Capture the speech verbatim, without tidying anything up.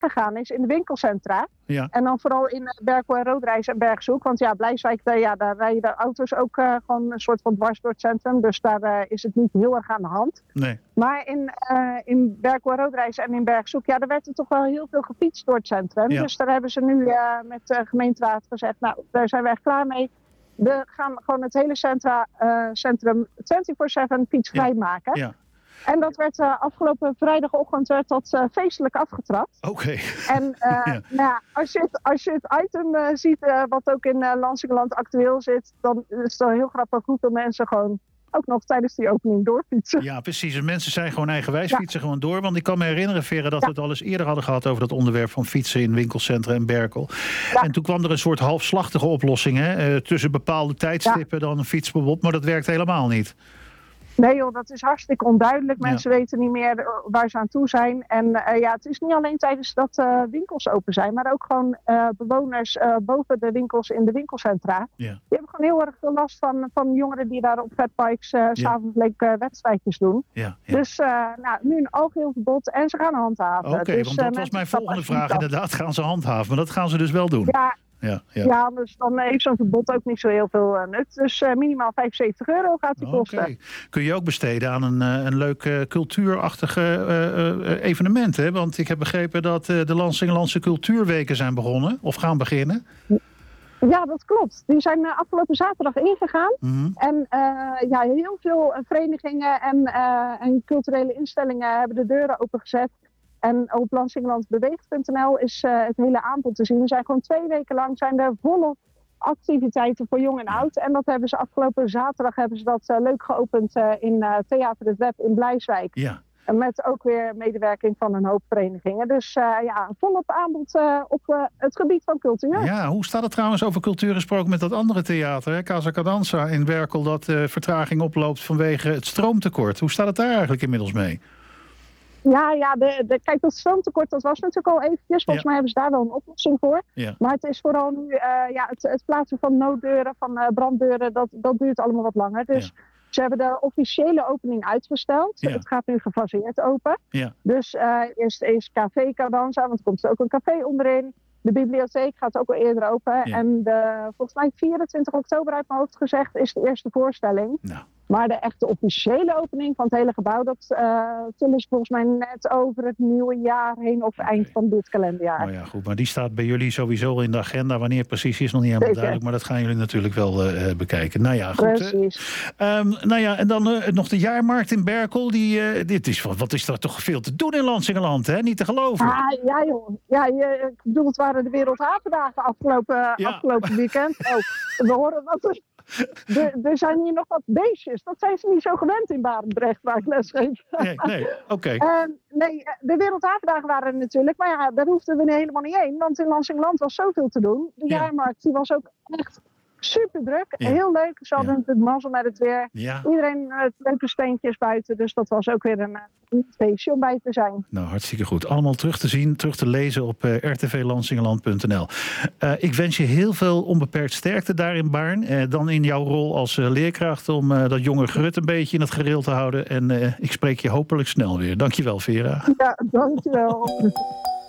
gegaan is in de winkelcentra. Ja. En dan vooral in uh, Berkel en Roodrijs en Bergshoek. Want ja, Blijswijk, uh, ja, daar rijden de auto's ook uh, gewoon een soort van dwars door het centrum. Dus daar uh, is het niet heel erg aan de hand. Nee. Maar in, uh, in Berkel en Roodrijs en in Bergshoek, ja, daar werd er toch wel heel veel gefietst door het centrum. Ja. Dus daar hebben ze nu uh, met de gemeenteraad gezegd, nou, daar zijn we echt klaar mee. We gaan gewoon het hele centra, uh, centrum vierentwintig zeven fietsvrij Ja. maken. Ja. En dat werd uh, afgelopen vrijdagochtend werd dat uh, feestelijk afgetrapt. Oké. Okay. En uh, Ja. nou ja, als, je het, als je het item uh, ziet, uh, wat ook in uh, Lansingerland actueel zit, dan is het wel heel grappig hoe veel mensen gewoon ook nog tijdens die opening doorfietsen. Ja, precies. En mensen zijn gewoon eigenwijs, Ja. fietsen gewoon door. Want ik kan me herinneren, Vera, dat we Ja. het al eens eerder hadden gehad over dat onderwerp van fietsen in winkelcentra en Berkel. Ja. En toen kwam er een soort halfslachtige oplossing, hè? Uh, tussen bepaalde tijdstippen dan een fietsverbod, maar dat werkt helemaal niet. Nee joh, dat is hartstikke onduidelijk. Ja. Mensen weten niet meer uh, waar ze aan toe zijn. En uh, ja, het is niet alleen tijdens dat uh, winkels open zijn, maar ook gewoon uh, bewoners uh, boven de winkels in de winkelcentra. Ja. Die hebben gewoon heel erg veel last van, van jongeren die daar op fatbikes uh, s'avonds leuk uh, wedstrijdjes doen. Ja, ja. Dus uh, nou, nu een algeheel verbod en ze gaan handhaven. Oké, okay, dus, want dat uh, was mijn mensen volgende stappen vraag. niet af. Inderdaad, gaan ze handhaven? Maar dat gaan ze dus wel doen. Ja, Ja, ja. ja, dus dan heeft zo'n verbod ook niet zo heel veel uh, nut. Dus uh, minimaal vijfenzeventig euro gaat die Oké. kosten. Kun je ook besteden aan een, uh, een leuk uh, cultuurachtige uh, uh, evenement, hè? Want ik heb begrepen dat uh, de Lansingerlandse cultuurweken zijn begonnen, of gaan beginnen. Ja, dat klopt. Die zijn uh, afgelopen zaterdag ingegaan. Mm-hmm. En uh, ja, heel veel uh, verenigingen en, uh, en culturele instellingen hebben de deuren opengezet. En op lansingerlandbeweegt punt n l is uh, het hele aanbod te zien. Er zijn gewoon twee weken lang zijn er volle activiteiten voor jong en oud. En dat hebben ze afgelopen zaterdag hebben ze dat uh, leuk geopend uh, in uh, Theater het Web in Blijswijk. Ja. En met ook weer medewerking van een hoop verenigingen. Dus uh, ja, volop aanbod uh, op uh, het gebied van cultuur. Ja, hoe staat het trouwens over cultuur gesproken met dat andere theater, hè? Casa Cadanza in Berkel, dat uh, vertraging oploopt vanwege het stroomtekort. Hoe staat het daar eigenlijk inmiddels mee? Ja, ja de, de, kijk, dat stroomtekort dat was natuurlijk al eventjes. Volgens Ja. mij hebben ze daar wel een oplossing voor. Ja. Maar het is vooral nu uh, ja, het, het plaatsen van nooddeuren, van uh, branddeuren, dat, dat duurt allemaal wat langer. Dus Ja. ze hebben de officiële opening uitgesteld. Ja. Het gaat nu gefaseerd open. Ja. Dus uh, eerst is Café Cadanza, want er komt er ook een café onderin. De bibliotheek gaat ook al eerder open. Ja. En de, volgens mij vierentwintig oktober uit mijn hoofd gezegd is de eerste voorstelling. Nou. Maar de echte officiële opening van het hele gebouw, dat uh, tillen ze volgens mij net over het nieuwe jaar heen of Okay. eind van dit kalenderjaar. Nou ja, goed, maar die staat bij jullie sowieso in de agenda. Wanneer het precies is nog niet helemaal Zeker. duidelijk, maar dat gaan jullie natuurlijk wel uh, bekijken. Nou ja, goed. Precies. Uh, um, nou ja, en dan uh, nog de jaarmarkt in Berkel. Die, uh, dit is, wat is er toch veel te doen in Lansingerland, hè? Niet te geloven. Ah, ja joh, ja, je, ik bedoel, het waren de Wereldhavendagen afgelopen, Ja. afgelopen weekend ook. We horen dat er, er, er zijn hier nog wat beestjes. Dat zijn ze niet zo gewend in Barendrecht, waar ik les geef. Nee, nee, oké. Okay. Uh, nee, de Wereldhavendagen waren er natuurlijk. Maar ja, daar hoefden we helemaal niet heen. Want in Lansingerland was zoveel te doen. De Ja. jaarmarkt die was ook echt super druk. Ja. Heel leuk. Ze hadden Ja. natuurlijk mazzel met het weer. Ja, Iedereen met leuke steentjes buiten. Dus dat was ook weer een, een feestje om bij te zijn. nou hartstikke goed. Allemaal terug te zien, terug te lezen op uh, r t v lansingerland punt n l. Uh, ik wens je heel veel onbeperkt sterkte daar in Baarn. Uh, dan in jouw rol als uh, leerkracht om uh, dat jonge Grut een beetje in het gereel te houden. En uh, ik spreek je hopelijk snel weer. Dankjewel, Vera. Ja, dankjewel.